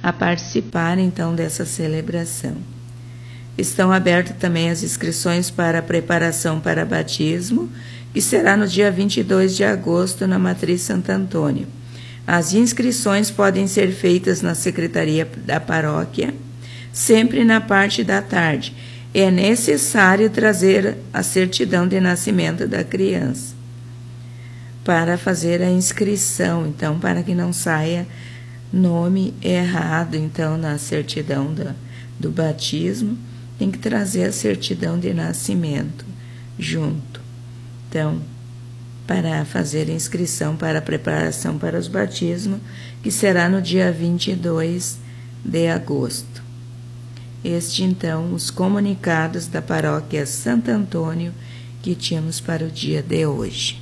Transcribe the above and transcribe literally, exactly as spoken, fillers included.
a participar então dessa celebração. Estão abertas também as inscrições para a preparação para batismo, que será no dia vinte e dois de agosto na Matriz Santo Antônio. As inscrições podem ser feitas na secretaria da paróquia, sempre na parte da tarde. É necessário trazer a certidão de nascimento da criança para fazer a inscrição, então, para que não saia nome errado, então, na certidão do, do batismo, tem que trazer a certidão de nascimento junto. Então, para fazer a inscrição para a preparação para os batismos, que será no dia vinte e dois de agosto. Este, então, os comunicados da paróquia Santo Antônio que tínhamos para o dia de hoje.